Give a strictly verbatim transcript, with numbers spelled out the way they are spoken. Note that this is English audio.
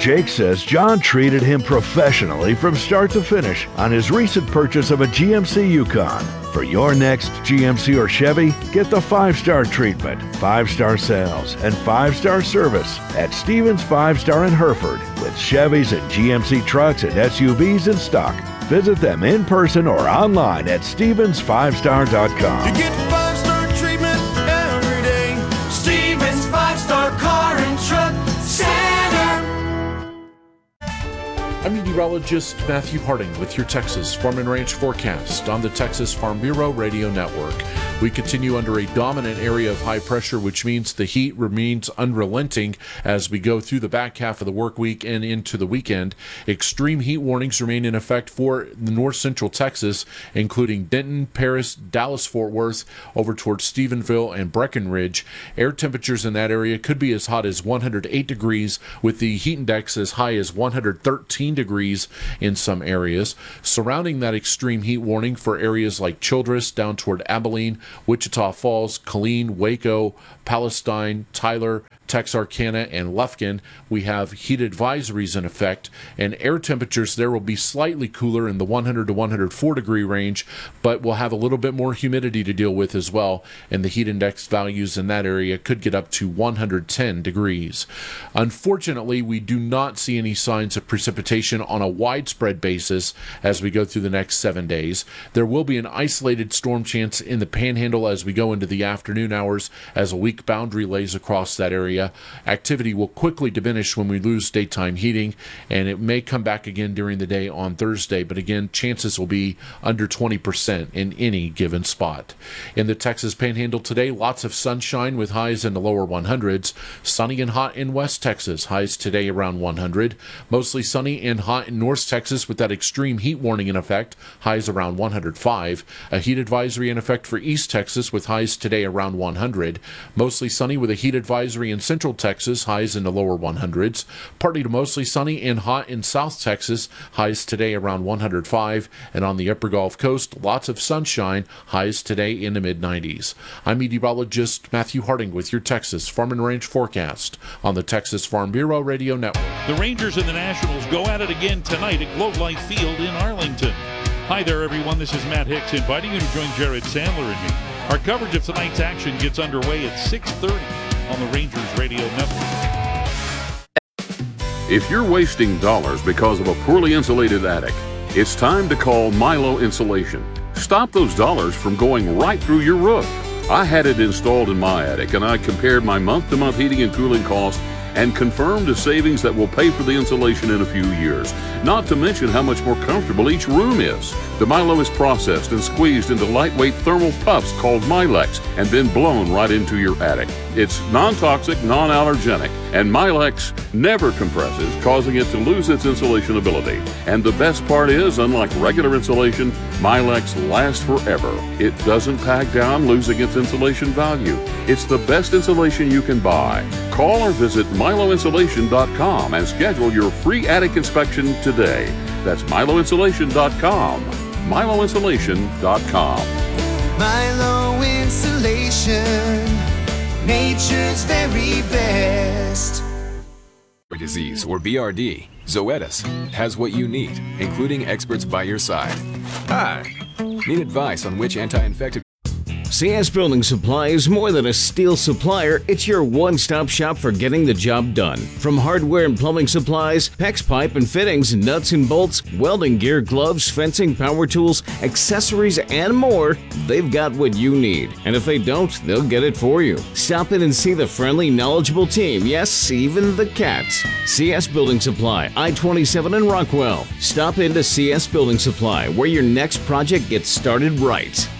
Jake says John treated him professionally from start to finish on his recent purchase of a G M C Yukon. For your next G M C or Chevy, get the five-star treatment, five-star sales, and five-star service at Stevens Five Star in Hereford with Chevys and G M C trucks and S U Vs in stock. Visit them in person or online at stevens five star dot com. You get five-star treatment every day. Stevens Five Star Car and Truck Center. I'm meteorologist Matthew Harding with your Texas Farm and Ranch forecast on the Texas Farm Bureau Radio Network. We continue under a dominant area of high pressure, which means the heat remains unrelenting as we go through the back half of the work week and into the weekend. Extreme heat warnings remain in effect for the north central Texas, including Denton, Paris, Dallas-Fort Worth, over towards Stephenville and Breckenridge. Air temperatures in that area could be as hot as one hundred eight degrees, with the heat index as high as one hundred thirteen degrees in some areas. Surrounding that extreme heat warning for areas like Childress down toward Abilene, Wichita Falls, Killeen, Waco, Palestine, Tyler, Texarkana, and Lufkin, we have heat advisories in effect, and air temperatures there will be slightly cooler in the one hundred to one hundred four degree range, but we'll have a little bit more humidity to deal with as well, and the heat index values in that area could get up to one hundred ten degrees. Unfortunately, we do not see any signs of precipitation on a widespread basis as we go through the next seven days. There will be an isolated storm chance in the Panhandle as we go into the afternoon hours as a weak boundary lays across that area. Activity will quickly diminish when we lose daytime heating, and it may come back again during the day on Thursday, but again, chances will be under twenty percent in any given spot. In the Texas Panhandle today, lots of sunshine with highs in the lower hundreds. Sunny and hot in West Texas, highs today around one hundred. Mostly sunny and hot in North Texas with that extreme heat warning in effect, highs around one hundred five. A heat advisory in effect for East Texas with highs today around one hundred. Mostly sunny with a heat advisory in Central Texas, highs in the lower hundreds. Partly to mostly sunny and hot in South Texas, highs today around one hundred five. And on the upper Gulf Coast, lots of sunshine, highs today in the mid nineties. I'm meteorologist Matthew Harding with your Texas Farm and Ranch forecast on the Texas Farm Bureau Radio Network. The Rangers and the Nationals go at it again tonight at Globe Life Field in Arlington. Hi there, everyone. This is Matt Hicks inviting you to join Jared Sandler and me. Our coverage of tonight's action gets underway at six thirty on the Rangers Radio Network. If you're wasting dollars because of a poorly insulated attic, it's time to call Milo Insulation. Stop those dollars from going right through your roof. I had it installed in my attic, and I compared my month-to-month heating and cooling costs and confirmed a savings that will pay for the insulation in a few years, not to mention how much more comfortable each room is. The Milo is processed and squeezed into lightweight thermal puffs called Milex and then blown right into your attic. It's non-toxic, non-allergenic, and Milex never compresses, causing it to lose its insulation ability. And the best part is, unlike regular insulation, Milex lasts forever. It doesn't pack down, losing its insulation value. It's the best insulation you can buy. Call or visit Milo Insulation dot com and schedule your free attic inspection today. That's Milo Insulation dot com. Milo Insulation dot com. Milo Insulation, nature's very best. Disease, or B R D, Zoetis has what you need, including experts by your side. Hi. Need advice on which anti-infective... C S Building Supply is more than a steel supplier, it's your one-stop shop for getting the job done. From hardware and plumbing supplies, PEX pipe and fittings, nuts and bolts, welding gear, gloves, fencing, power tools, accessories, and more, they've got what you need. And if they don't, they'll get it for you. Stop in and see the friendly, knowledgeable team, yes, even the cats. C S Building Supply, I twenty-seven in Rockwell. Stop into C S Building Supply, where your next project gets started right.